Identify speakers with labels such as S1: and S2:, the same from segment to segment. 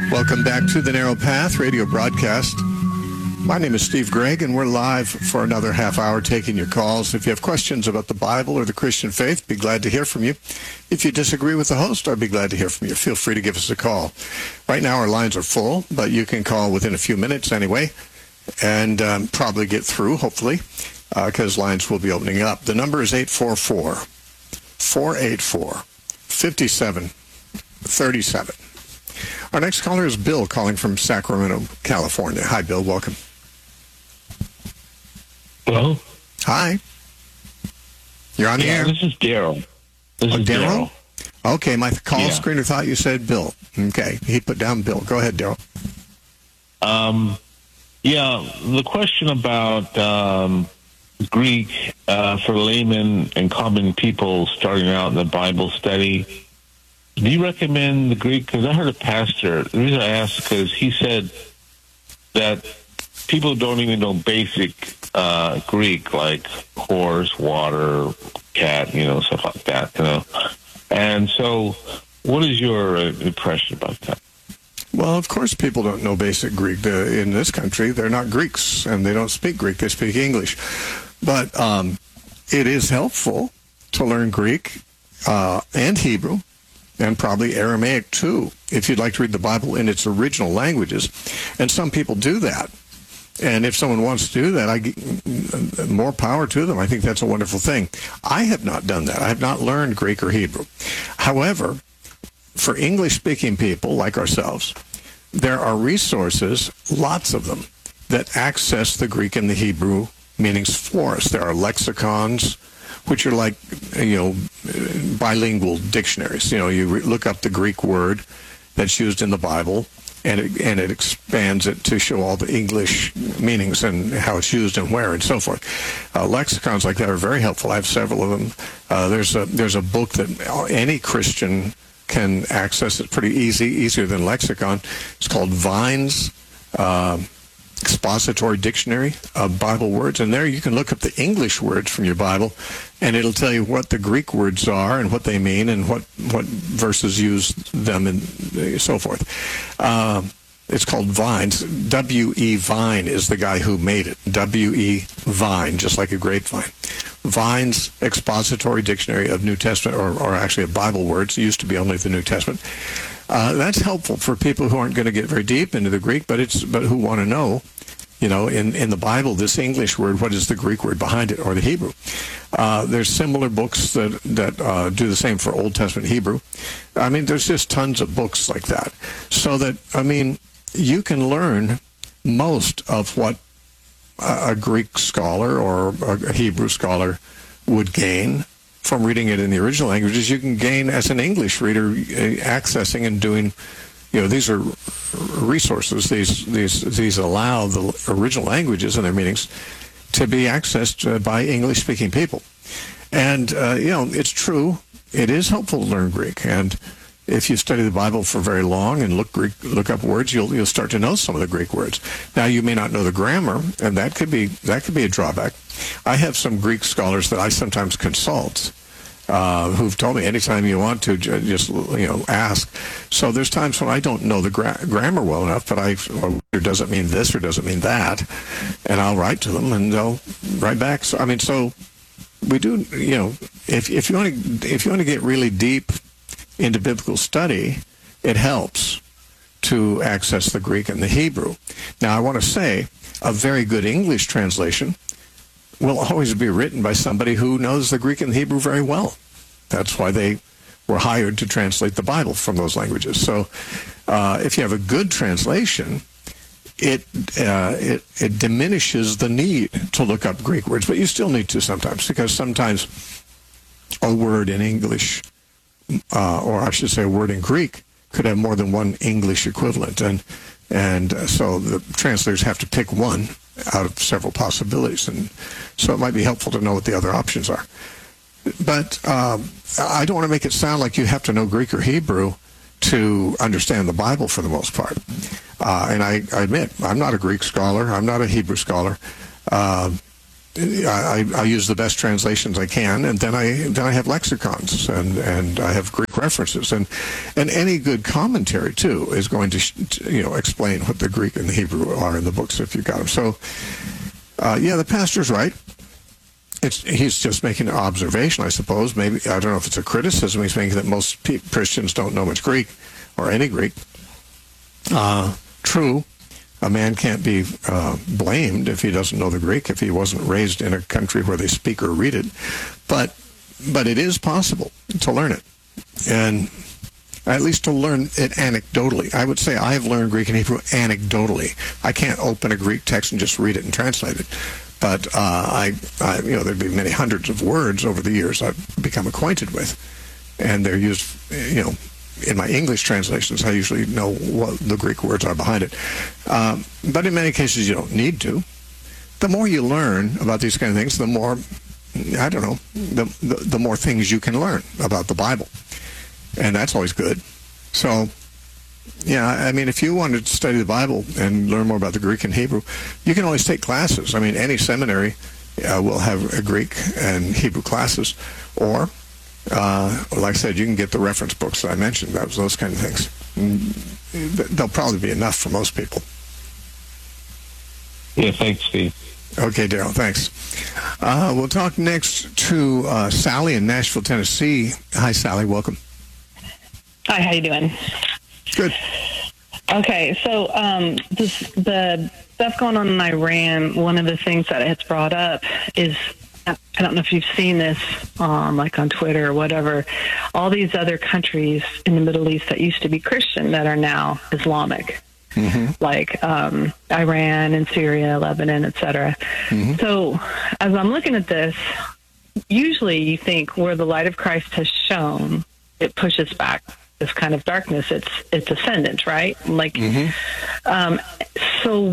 S1: Welcome back to the Narrow Path radio broadcast. My name is Steve Gregg, and we're live for another half hour taking your calls. If you have questions about the Bible or the Christian faith, be glad to hear from you. If you disagree with the host, I'd be glad to hear from you. Feel free to give us a call. Right now our lines are full, but you can call within a few minutes anyway, and probably get through, hopefully, because lines will be opening up. The number is 844-484-5737. Our next caller is Bill, calling from Sacramento, California. Hi, Bill. Welcome.
S2: Hello?
S1: Hi. You're on the air.
S2: This is Daryl. This is Daryl.
S1: Okay, my call screener thought you said Bill. Okay, he put down Bill. Go ahead, Daryl.
S2: The question about Greek for laymen and common people starting out in the Bible study. Do you recommend the Greek? Because I heard a pastor. The reason I asked is because he said that people don't even know basic Greek, like horse, water, cat, stuff like that, And so what is your impression about that?
S1: Well, of course people don't know basic Greek. In this country, they're not Greeks, and they don't speak Greek. They speak English. But it is helpful to learn Greek and Hebrew, and probably Aramaic too, if you'd like to read the Bible in its original languages. And some people do that. And if someone wants to do that, more power to them. I think that's a wonderful thing. I have not done that. I have not learned Greek or Hebrew. However, for English-speaking people like ourselves, there are resources, lots of them, that access the Greek and the Hebrew meanings for us. There are lexicons, which are like, bilingual dictionaries. You look up the Greek word that's used in the Bible, and it expands it to show all the English meanings and how it's used and where and so forth. Lexicons like that are very helpful. I have several of them. There's a book that any Christian can access. It's pretty easier than lexicon. It's called Vine's Expository Dictionary of Bible Words, and there you can look up the English words from your Bible, and it'll tell you what the Greek words are and what they mean and what verses use them and so forth. It's called Vines. W.E. Vine is the guy who made it. W.E. Vine, just like a grapevine. Vine's Expository Dictionary of New Testament, or actually of Bible words. It used to be only the New Testament. That's helpful for people who aren't going to get very deep into the Greek, but who want to know, in the Bible, this English word, what is the Greek word behind it, or the Hebrew? There's similar books that do the same for Old Testament Hebrew. There's just tons of books like that. So that, you can learn most of what a Greek scholar or a Hebrew scholar would gain from reading it in the original languages. You can gain as an English reader, accessing and doing, these are resources. These allow the original languages and their meanings to be accessed by English-speaking people. And, it's true. It is helpful to learn Greek. And if you study the Bible for very long and look up words, you'll start to know some of the Greek words. Now, you may not know the grammar, and that could be a drawback. I have some Greek scholars that I sometimes consult, who've told me anytime you want to, just ask. So there's times when I don't know the grammar well enough, but or does it mean this or does it mean that, and I'll write to them and they'll write back. So we do. If you want to get really deep into biblical study, it helps to access the Greek and the Hebrew. Now, I want to say a very good English translation will always be written by somebody who knows the Greek and the Hebrew very well. That's why they were hired to translate the Bible from those languages. So if you have a good translation, it diminishes the need to look up Greek words, but you still need to sometimes, because sometimes a word in English, or I should say a word in Greek, could have more than one English equivalent. And so the translators have to pick one out of several possibilities. And so it might be helpful to know what the other options are. But I don't want to make it sound like you have to know Greek or Hebrew to understand the Bible for the most part. And I admit, I'm not a Greek scholar. I'm not a Hebrew scholar. I use the best translations I can, and then I have lexicons and I have Greek references, and any good commentary too is going to explain what the Greek and the Hebrew are in the books if you got them. So the pastor's right. He's just making an observation, I suppose. Maybe I don't know if it's a criticism. He's making that most Christians don't know much Greek or any Greek. True. A man can't be blamed if he doesn't know the Greek, if he wasn't raised in a country where they speak or read it. But it is possible to learn it, and at least to learn it anecdotally. I would say I have learned Greek and Hebrew anecdotally. I can't open a Greek text and just read it and translate it. But there'd be many hundreds of words over the years I've become acquainted with, and they're used, in my English translations. I usually know what the Greek words are behind it. But in many cases, you don't need to. The more you learn about these kind of things, the more, the more things you can learn about the Bible. And that's always good. So, if you wanted to study the Bible and learn more about the Greek and Hebrew, you can always take classes. Any seminary will have a Greek and Hebrew classes, or like I said, you can get the reference books that I mentioned, those kind of things. They'll probably be enough for most people.
S2: Yeah, thanks, Steve.
S1: Okay, Daryl, thanks. We'll talk next to Sally in Nashville, Tennessee. Hi, Sally, welcome.
S3: Hi, how you doing?
S1: Good.
S3: Okay, so the stuff going on in Iran, one of the things that it's brought up is, I don't know if you've seen this like on Twitter or whatever, all these other countries in the Middle East that used to be Christian that are now Islamic, like Iran and Syria, Lebanon, etc. So as I'm looking at this, usually you think where the light of Christ has shone, it pushes back this kind of darkness, it's ascendant, right? Like, so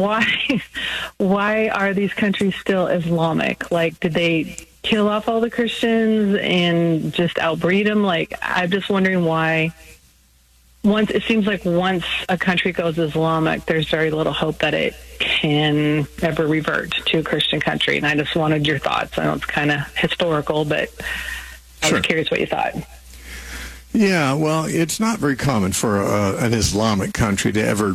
S3: why are these countries still Islamic? Like, did they kill off all the Christians and just outbreed them? Like, I'm just wondering why. It seems like once a country goes Islamic, there's very little hope that it can ever revert to a Christian country. And I just wanted your thoughts. I know it's kind of historical, but I was curious what you thought.
S1: Yeah, well, it's not very common for an Islamic country to ever,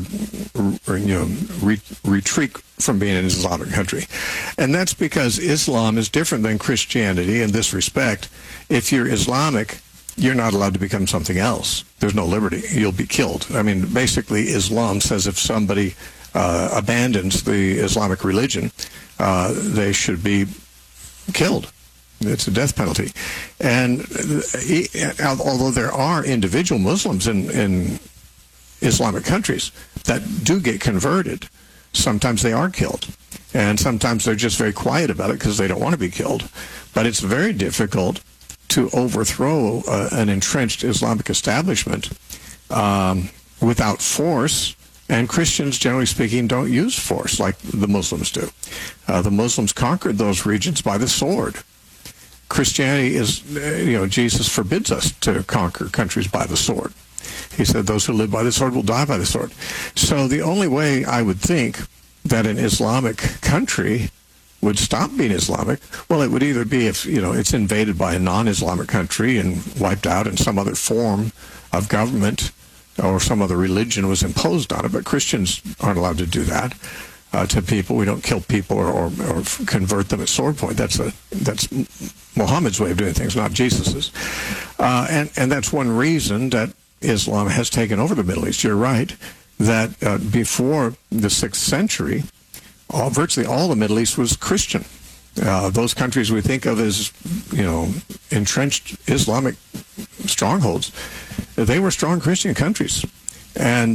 S1: retreat from being an Islamic country. And that's because Islam is different than Christianity in this respect. If you're Islamic, you're not allowed to become something else. There's no liberty. You'll be killed. Basically, Islam says if somebody abandons the Islamic religion, they should be killed. It's a death penalty. And although there are individual Muslims in Islamic countries that do get converted, sometimes they are killed. And sometimes they're just very quiet about it because they don't want to be killed. But it's very difficult to overthrow an entrenched Islamic establishment without force. And Christians, generally speaking, don't use force like the Muslims do. The Muslims conquered those regions by the sword. Christianity is, Jesus forbids us to conquer countries by the sword. He said those who live by the sword will die by the sword. So the only way I would think that an Islamic country would stop being Islamic, well, it would either be if, it's invaded by a non-Islamic country and wiped out in some other form of government or some other religion was imposed on it, but Christians aren't allowed to do that. To people, we don't kill people or convert them at sword point. That's Muhammad's way of doing things, not Jesus's. And that's one reason that Islam has taken over the Middle East. You're right that before the 6th century, virtually all the Middle East was Christian. Those countries we think of as, entrenched Islamic strongholds, they were strong Christian countries, and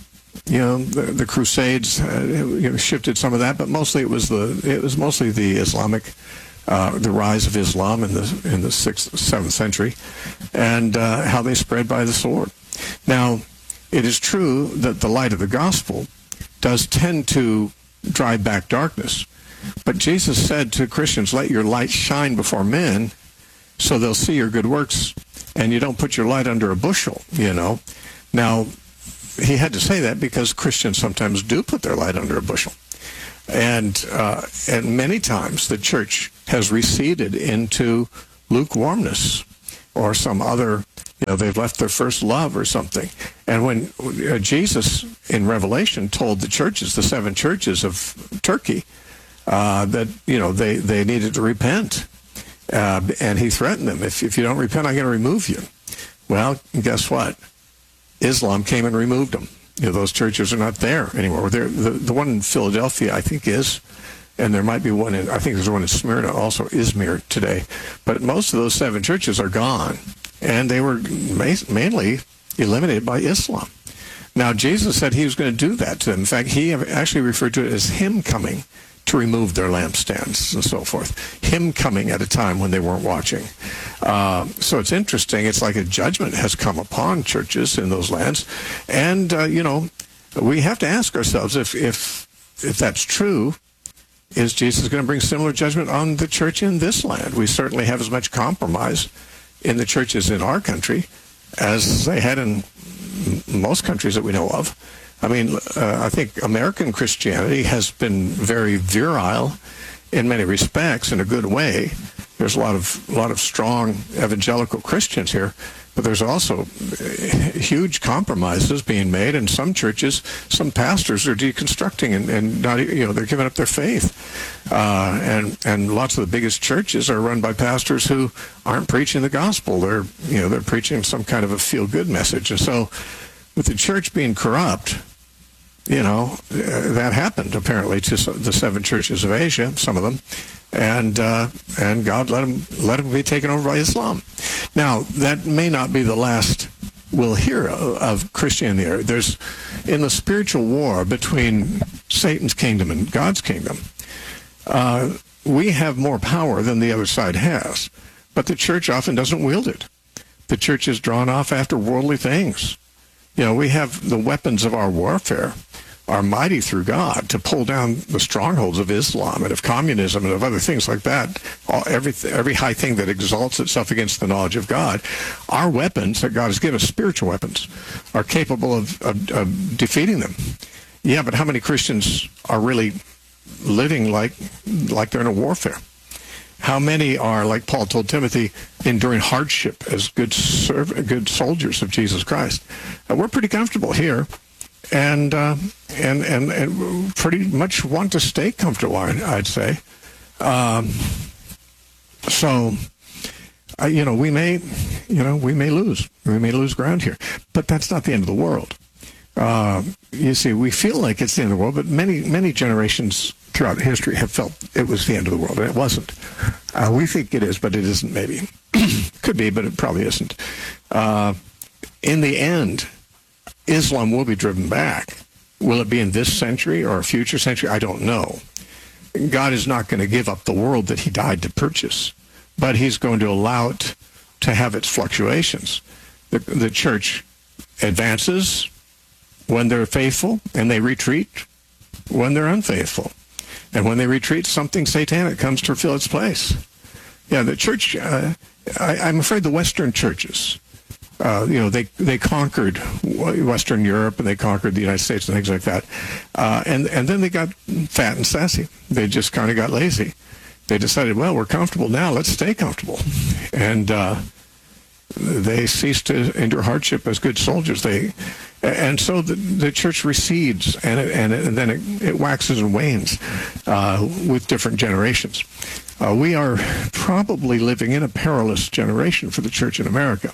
S1: the Crusades shifted some of that, but mostly it was mostly the Islamic, the rise of Islam in the 6th, 7th century, and how they spread by the sword. Now, it is true that the light of the gospel does tend to drive back darkness, but Jesus said to Christians, "Let your light shine before men, so they'll see your good works, and you don't put your light under a bushel." Now, he had to say that because Christians sometimes do put their light under a bushel. And many times the church has receded into lukewarmness or some other, they've left their first love or something. And when Jesus in Revelation told the churches, the 7 churches of Turkey, that, they needed to repent. And he threatened them, if you don't repent, I'm going to remove you. Well, guess what? Islam came and removed them. Those churches are not there anymore. The one in Philadelphia, I think, is, and there might be one I think there's one in Smyrna, also Izmir today. But most of those 7 churches are gone, and they were mainly eliminated by Islam. Now, Jesus said he was going to do that to them. In fact, he actually referred to it as him coming to remove their lampstands and so forth. Him coming at a time when they weren't watching. So it's interesting. It's like a judgment has come upon churches in those lands. And, we have to ask ourselves if that's true, is Jesus going to bring similar judgment on the church in this land? We certainly have as much compromise in the churches in our country as they had in most countries that we know of. I mean, I think American Christianity has been very virile in many respects, in a good way. There's a lot of strong evangelical Christians here, but there's also huge compromises being made, and some churches, some pastors are deconstructing and not, they're giving up their faith. And lots of the biggest churches are run by pastors who aren't preaching the gospel. They're preaching some kind of a feel-good message. And so, with the church being corrupt, that happened apparently to the 7 churches of Asia, some of them, and God let them be taken over by Islam. Now, that may not be the last we'll hear of Christianity. There's, in the spiritual war between Satan's kingdom and God's kingdom, we have more power than the other side has, but the church often doesn't wield it. The church is drawn off after worldly things. We have the weapons of our warfare are mighty through God to pull down the strongholds of Islam and of communism and of other things like that, every high thing that exalts itself against the knowledge of God. Our weapons that God has given us, spiritual weapons, are capable of defeating them. Yeah, but how many Christians are really living like they're in a warfare? How many are, like Paul told Timothy, enduring hardship as good soldiers of Jesus Christ? We're pretty comfortable here, and pretty much want to stay comfortable, I'd say. So, we may lose ground here, but that's not the end of the world. You see, we feel like it's the end of the world, but many generations throughout history have felt it was the end of the world, and it wasn't. We think it is, but it isn't, maybe. Could be, but it probably isn't. In the end, Islam will be driven back. Will it be in this century or a future century? I don't know. God is not going to give up the world that he died to purchase, but he's going to allow it to have its fluctuations. The church advances when they're faithful, and they retreat when they're unfaithful. And when they retreat, something satanic comes to fill its place. Yeah, the church, I'm afraid the Western churches, they conquered Western Europe, and they conquered the United States and things like that. And then they got fat and sassy. They just kind of got lazy. They decided, well, we're comfortable now, let's stay comfortable. And they ceased to endure hardship as good soldiers. And so the church recedes, and then it waxes and wanes with different generations. We are probably living in a perilous generation for the church in America.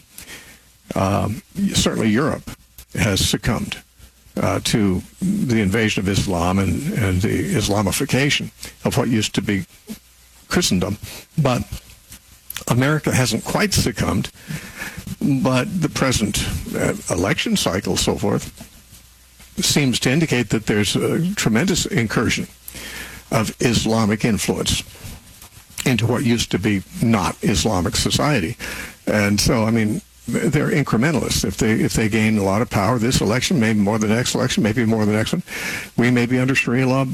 S1: Certainly Europe has succumbed to the invasion of Islam and the Islamification of what used to be Christendom. But America hasn't quite succumbed, but the present election cycle, so forth, seems to indicate that there's a tremendous incursion of Islamic influence into what used to be not Islamic society. And so, I mean, they're incrementalists. If they gain a lot of power this election, maybe more the next election, maybe more the next one, we may be under Sharia law,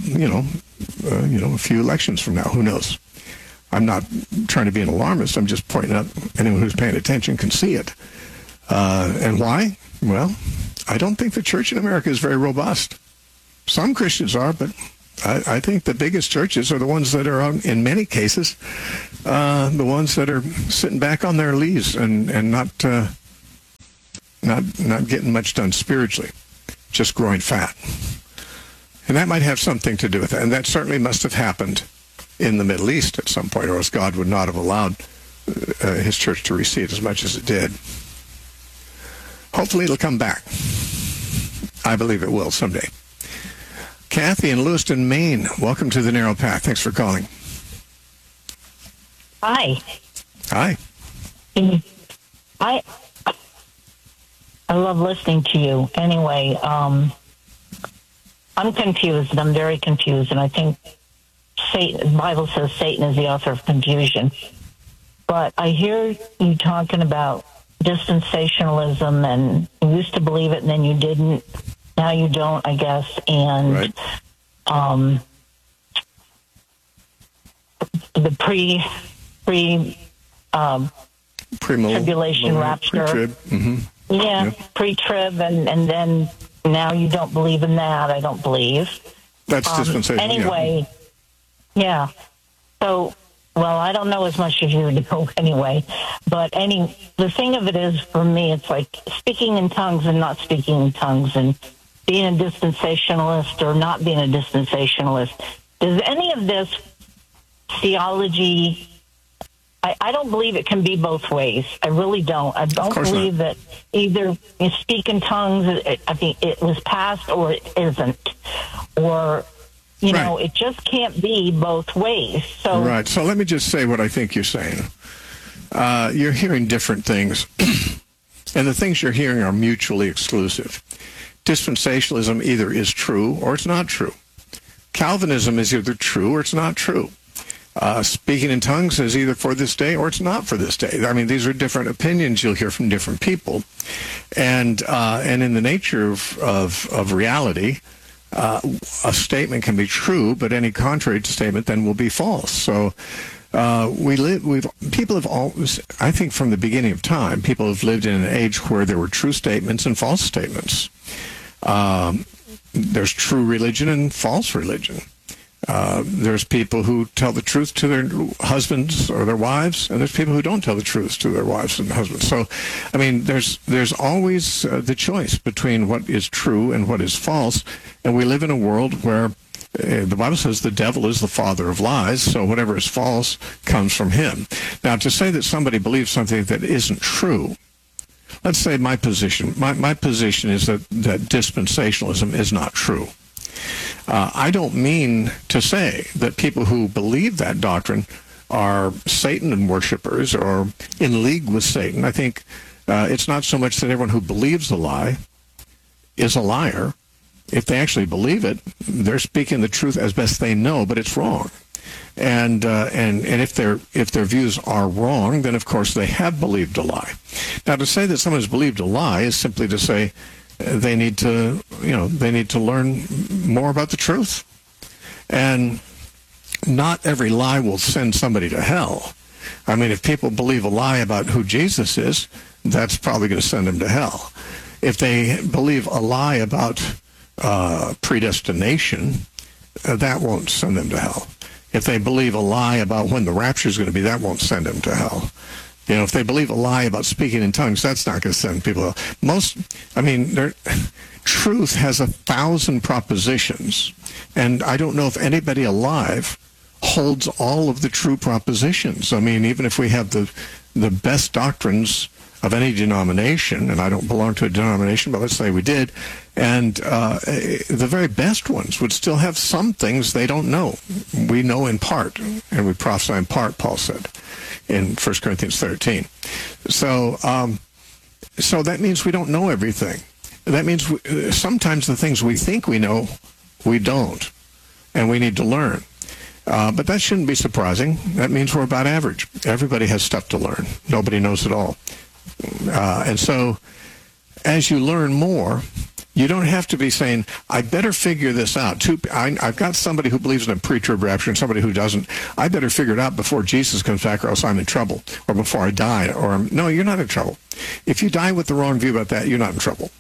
S1: a few elections from now. Who knows? I'm not trying to be an alarmist. I'm just pointing out anyone who's paying attention can see it. And why? Well, I don't think the church in America is very robust. Some Christians are, but I think the biggest churches are the ones that are, in many cases, the ones that are sitting back on their leaves and not getting much done spiritually, just growing fat. And that might have something to do with it. And that certainly must have happened in the Middle East at some point, or else God would not have allowed his church to recede as much as it did. Hopefully it'll come back. I believe it will someday. Kathy in Lewiston, Maine, welcome to the Narrow Path. Thanks for calling.
S4: Hi.
S1: Hi.
S4: I love listening to you. Anyway, I'm confused. I'm very confused, and I think the Bible says Satan is the author of confusion. But I hear you talking about dispensationalism, and you used to believe it, and then you didn't. Now you don't, I guess. And
S1: right.
S4: The tribulation rapture.
S1: Pre-trib. Mm-hmm.
S4: Yeah,
S1: Yep.
S4: pre-trib, and then now you don't believe in that. I don't believe.
S1: That's dispensation.
S4: Anyway, yeah. So, well, I don't know as much as you do anyway. But the thing of it is, for me, it's like speaking in tongues and not speaking in tongues, and being a dispensationalist or not being a dispensationalist. Does any of this theology... I don't believe it can be both ways. I really don't. I don't believe that either you speak in tongues, I think it was past, or it isn't. Or, you know, it just can't be both ways. So
S1: Right. So let me just say what I think you're saying. You're hearing different things, and the things you're hearing are mutually exclusive. Dispensationalism either is true or it's not true. Calvinism is either true or it's not true. Speaking in tongues is either for this day or it's not for this day. I mean, these are different opinions you'll hear from different people, and in the nature of reality, a statement can be true, but any contrary statement then will be false. So people have always, I think, from the beginning of time, people have lived in an age where there were true statements and false statements. There's true religion and false religion. There's people who tell the truth to their husbands or their wives, and there's people who don't tell the truth to their wives and husbands. So, I mean, there's always the choice between what is true and what is false, and we live in a world where the Bible says the devil is the father of lies, so whatever is false comes from him. Now, to say that somebody believes something that isn't true, let's say my position is that dispensationalism is not true. I don't mean to say that people who believe that doctrine are Satan worshipers or in league with Satan. I think it's not so much that everyone who believes a lie is a liar. If they actually believe it, they're speaking the truth as best they know, but it's wrong. And if their views are wrong, then of course they have believed a lie. Now, to say that someone has believed a lie is simply to say they need to learn more about the truth. And not every lie will send somebody to hell. I mean, if people believe a lie about who Jesus is, that's probably going to send them to hell. If they believe a lie about predestination, that won't send them to hell. If they believe a lie about when the rapture is going to be, that won't send them to hell. You know, if they believe a lie about speaking in tongues, that's not going to send people. Truth has 1,000 propositions, and I don't know if anybody alive holds all of the true propositions. I mean, even if we have the best doctrines of any denomination, and I don't belong to a denomination, but let's say we did, and the very best ones would still have some things they don't know. We know in part, and we prophesy in part, Paul said in 1 Corinthians 13. So that means we don't know everything. That means sometimes the things we think we know, we don't, and we need to learn. But that shouldn't be surprising. That means we're about average. Everybody has stuff to learn. Nobody knows it all. And so as you learn more, you don't have to be saying, I better figure this out. I've got somebody who believes in a pre-trib rapture and somebody who doesn't. I better figure it out before Jesus comes back or else I'm in trouble, or before I die. No, you're not in trouble. If you die with the wrong view about that, you're not in trouble.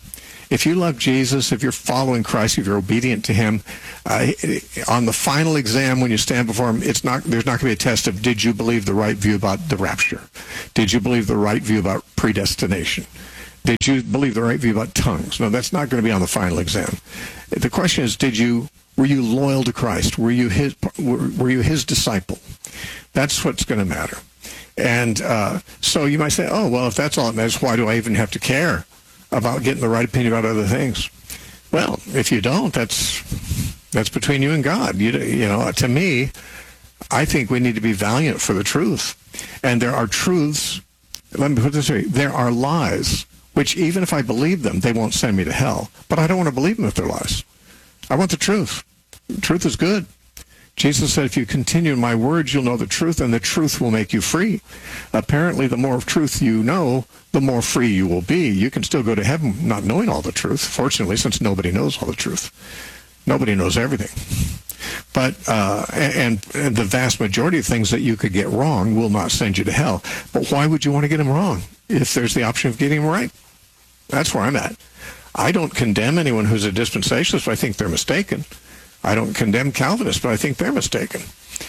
S1: If you love Jesus, if you're following Christ, if you're obedient to him, on the final exam when you stand before him, there's not going to be a test of did you believe the right view about the rapture? Did you believe the right view about predestination? Did you believe the right view about tongues? No, that's not going to be on the final exam. The question is, were you loyal to Christ? Were you his disciple? That's what's going to matter. And so you might say, oh, well, if that's all that matters, why do I even have to care about getting the right opinion about other things? Well, if you don't, that's between you and God. You know, to me, I think we need to be valiant for the truth. And there are truths, let me put it this way, there are lies, which even if I believe them, they won't send me to hell. But I don't want to believe them if they're lies. I want the truth. Truth is good. Jesus said, if you continue in my words, you'll know the truth, and the truth will make you free. Apparently, the more truth you know, the more free you will be. You can still go to heaven not knowing all the truth, fortunately, since nobody knows all the truth. Nobody knows everything. But and the vast majority of things that you could get wrong will not send you to hell. But why would you want to get them wrong if there's the option of getting them right? That's where I'm at. I don't condemn anyone who's a dispensationalist, but I think they're mistaken. I don't condemn Calvinists, but I think they're mistaken.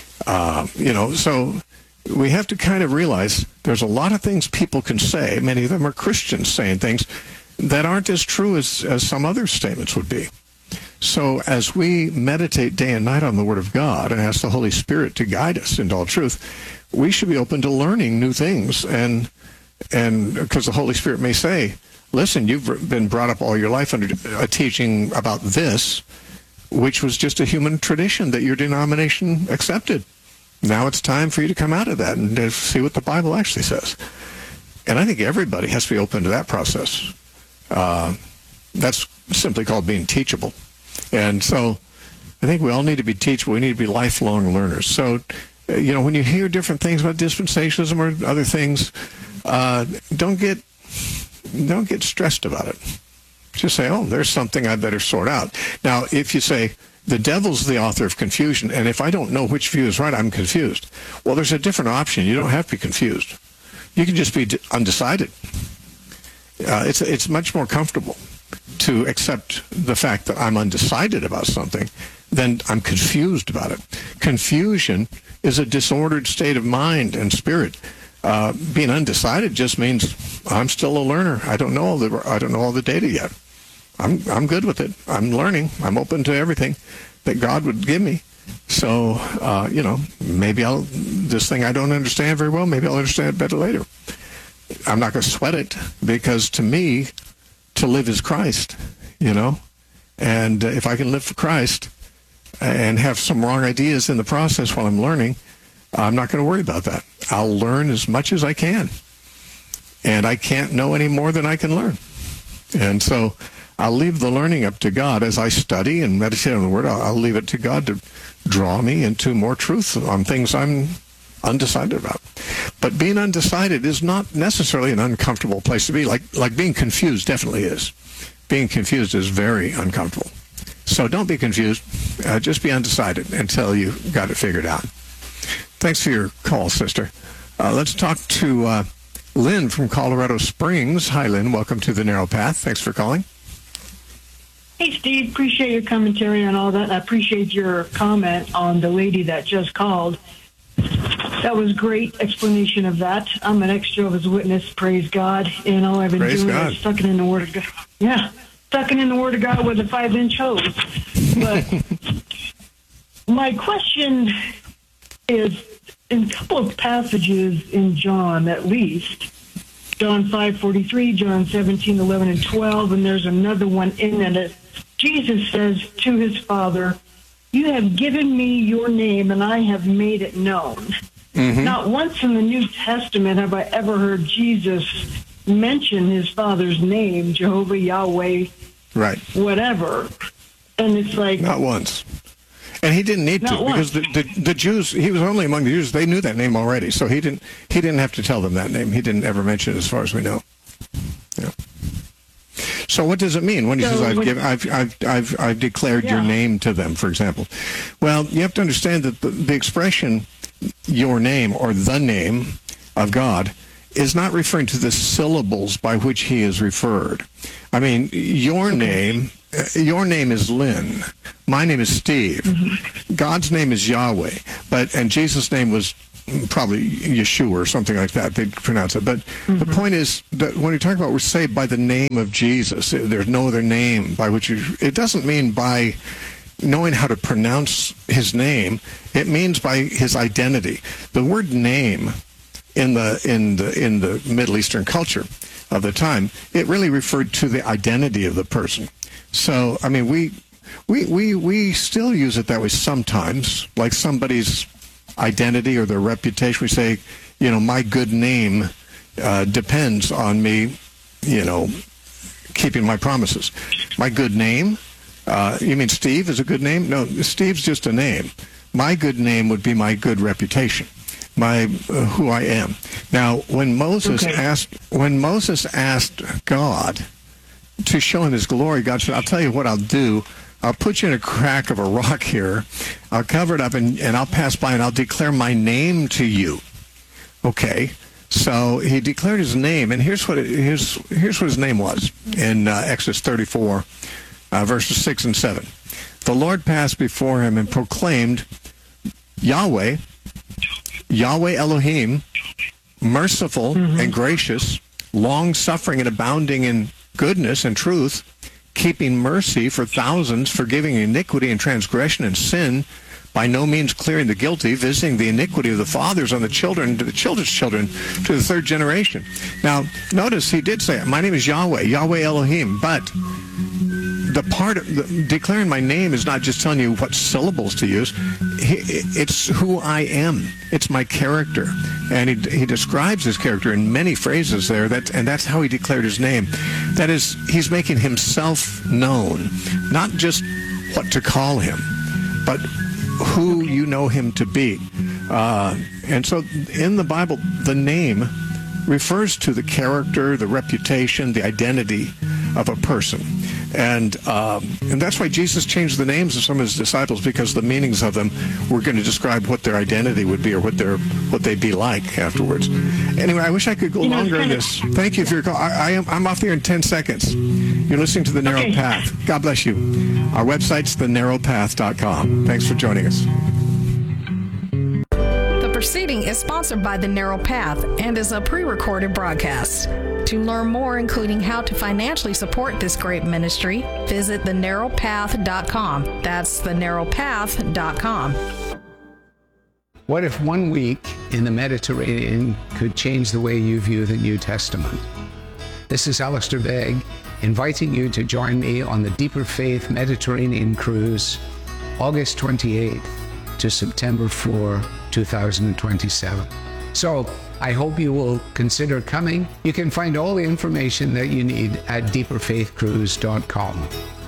S1: So we have to kind of realize there's a lot of things people can say. Many of them are Christians saying things that aren't as true as some other statements would be. So as we meditate day and night on the Word of God and ask the Holy Spirit to guide us into all truth, we should be open to learning new things. And because the Holy Spirit may say, listen, you've been brought up all your life under a teaching about this, which was just a human tradition that your denomination accepted. Now it's time for you to come out of that and see what the Bible actually says. And I think everybody has to be open to that process. That's simply called being teachable. And so I think we all need to be teachable. We need to be lifelong learners. So, when you hear different things about dispensationalism or other things, don't get stressed about it. Just say, oh, there's something I better sort out. Now, if you say, the devil's the author of confusion, and if I don't know which view is right, I'm confused. Well, there's a different option. You don't have to be confused. You can just be undecided. It's much more comfortable to accept the fact that I'm undecided about something than I'm confused about it. Confusion is a disordered state of mind and spirit. Being undecided just means I'm still a learner. I don't know all the data yet. I'm good with it. I'm learning. I'm open to everything that God would give me. So, maybe this thing I don't understand very well, maybe I'll understand it better later. I'm not going to sweat it, because to me, to live is Christ, and if I can live for Christ and have some wrong ideas in the process while I'm learning, I'm not going to worry about that. I'll learn as much as I can, and I can't know any more than I can learn. And so I'll leave the learning up to God as I study and meditate on the Word. I'll leave it to God to draw me into more truth on things I'm undecided about. But being undecided is not necessarily an uncomfortable place to be. Like being confused definitely is. Being confused is very uncomfortable. So don't be confused. Just be undecided until you got it figured out. Thanks for your call, sister. Let's talk to Lynn from Colorado Springs. Hi, Lynn. Welcome to The Narrow Path. Thanks for calling.
S5: Hey, Steve. Appreciate your commentary on all that. I appreciate your comment on the lady that just called. That was great explanation of that. I'm an ex-Jehovah's Witness, praise God. And all I've been doing is sucking in the Word of God. Yeah, sucking in the Word of God with a 5-inch hose. But my question is, in a couple of passages in John, at least, John 5:43, John 17:11 and 12, and there's another one in there that Jesus says to his Father, you have given me your name, and I have made it known. Mm-hmm. Not once in the New Testament have I ever heard Jesus mention his Father's name, Jehovah, Yahweh,
S1: right,
S5: whatever. And it's like...
S1: Not once. And he didn't need to, because the Jews, he was only among the Jews. They knew that name already, so he didn't have to tell them that name. He didn't ever mention it, as far as we know. Yeah. So what does it mean when he says, I've declared your name to them, for example? Well, you have to understand that the expression, your name, or the name of God, is not referring to the syllables by which he is referred. I mean, your name is Lynn. My name is Steve. Mm-hmm. God's name is Yahweh. And Jesus' name was probably Yeshua or something like that. They'd pronounce it. But the point is that when we talk about we're saved by the name of Jesus, there's no other name by which it doesn't mean by knowing how to pronounce his name. It means by his identity. The word name in the Middle Eastern culture of the time, it really referred to the identity of the person. So, I mean, we still use it that way sometimes, like somebody's identity or their reputation. We say, my good name depends on me, keeping my promises. My good name? You mean Steve is a good name? No, Steve's just a name. My good name would be my good reputation. Who I am. Now, when Moses asked God to show him his glory, God said, I'll tell you what I'll do. I'll put you in a crack of a rock here. I'll cover it up, and I'll pass by, and I'll declare my name to you. Okay. So he declared his name, and here's what his name was in Exodus 34, verses 6 and 7. The Lord passed before him and proclaimed, Yahweh Elohim, merciful and gracious, long-suffering and abounding in goodness and truth, keeping mercy for thousands, forgiving iniquity and transgression and sin, by no means clearing the guilty, visiting the iniquity of the fathers on the children, to the children's children, to the third generation. Now, notice he did say, my name is Yahweh Elohim, but the part of declaring my name is not just telling you what syllables to use. It's who I am. It's my character. And he describes his character in many phrases there, and that's how he declared his name. That is, he's making himself known, not just what to call him, but who you know him to be. And so in the Bible, the name refers to the character, the reputation, the identity of a person. And that's why Jesus changed the names of some of his disciples, because the meanings of them were going to describe what their identity would be or what they'd be like afterwards. Anyway, I wish I could go longer on this. Thank you for your call. I'm off there in 10 seconds. You're listening to The Narrow Path. God bless you. Our website's thenarrowpath.com. Thanks for joining us.
S6: The proceeding is sponsored by The Narrow Path and is a pre-recorded broadcast. To learn more, including how to financially support this great ministry, visit thenarrowpath.com. That's thenarrowpath.com.
S7: What if 1 week in the Mediterranean could change the way you view the New Testament? This is Alistair Begg, inviting you to join me on the Deeper Faith Mediterranean Cruise, August 28th to September 4, 2027. So, I hope you will consider coming. You can find all the information that you need at deeperfaithcruise.com.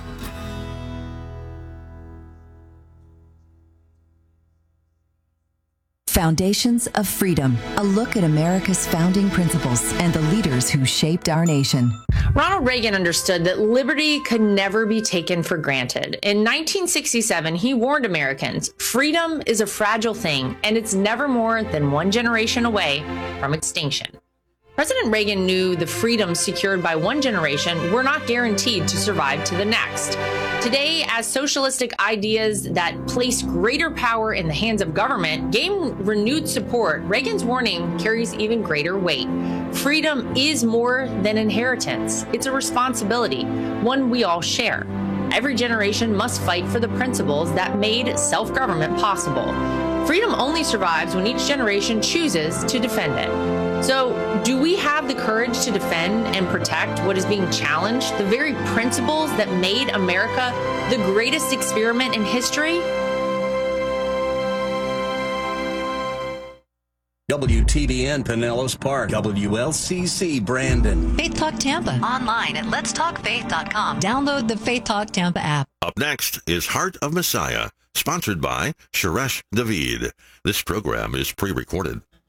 S8: Foundations of Freedom, a look at America's founding principles and the leaders who shaped our nation.
S9: Ronald Reagan understood that liberty could never be taken for granted. In 1967, he warned Americans, freedom is a fragile thing, and it's never more than one generation away from extinction. President Reagan knew the freedoms secured by one generation were not guaranteed to survive to the next. Today, as socialistic ideas that place greater power in the hands of government gain renewed support, Reagan's warning carries even greater weight. Freedom is more than inheritance. It's a responsibility, one we all share. Every generation must fight for the principles that made self-government possible. Freedom only survives when each generation chooses to defend it. So, do we have the courage to defend and protect what is being challenged, the very principles that made America the greatest experiment in history?
S10: WTBN Pinellas Park, WLCC Brandon.
S11: Faith Talk Tampa, online at letstalkfaith.com. Download the Faith Talk Tampa app.
S12: Up next is Heart of Messiah, sponsored by Sharesh David. This program is pre-recorded.